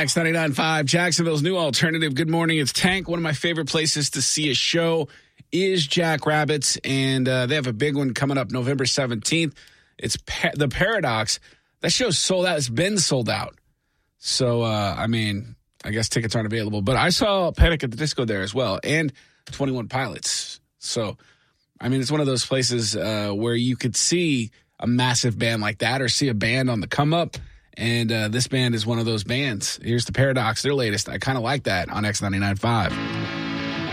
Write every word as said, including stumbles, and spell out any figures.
X ninety-nine point five, Jacksonville's new alternative. Good morning. It's Tank. One of my favorite places to see a show is Jackrabbits, and uh, they have a big one coming up November seventeenth. It's pa- The Paradox. That show's sold out. It's been sold out. So, uh, I mean, I guess tickets aren't available. But I saw Panic at the Disco there as well, and twenty-one Pilots. So, I mean, it's one of those places uh, where you could see a massive band like that or see a band on the come up. And uh, this band is one of those bands. Here's The Paradox, their latest. I kind of like that on X ninety-nine point five.